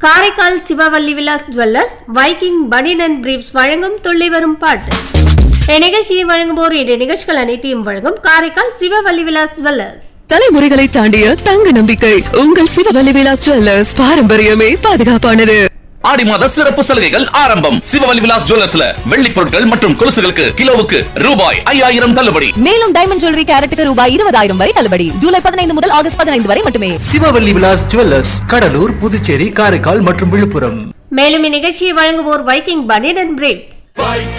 Karaikal Sivavalli Vilas jewellers Viking பனியன் and briefs வழங்கும் துள்ளி வரும் பாட்டு. இந்நிகழ்ச்சியை வழங்குவோர் இந்த நிகழ்ச்சிகள் அனைத்தையும் வழங்கும் காரைக்கால் சிவவல்லி விலாஸ் ஜுவல்லர்ஸ். தலைமுறைகளை தாண்டிய தங்க நம்பிக்கை உங்கள் சிவவல்லி விலாஸ் ஜுவல்லர்ஸ். பாரம்பரியமே பாதுகாப்பானது. ஆடி மாத சிறப்பு சலுகைகள் ஆரம்பம். சிவவல்லி விலாஸ் ஜுவல்லர்ஸ்ல வெள்ளி பொருட்கள் மற்றும் கொலுசுகளுக்கு கிலோவுக்கு ரூபாய் 5000 தள்ளுபடி. மேலும் டைமண்ட் ஜுவல்லரி கேரட்டுக்கு ரூபாய் 20000 வரை தள்ளுபடி. ஜூலை 15 முதல் ஆகஸ்ட் 15 வரை மட்டுமே. சிவவல்லி விலாஸ் ஜுவல்லர்ஸ், கடலூர், புதுச்சேரி, காரைக்கால் மற்றும் விழுப்புரம். மேலும் இந்நிகழ்ச்சியை வழங்குவோர் வைக்கிங் பனியன் அண்ட் பிரீப்ஸ்.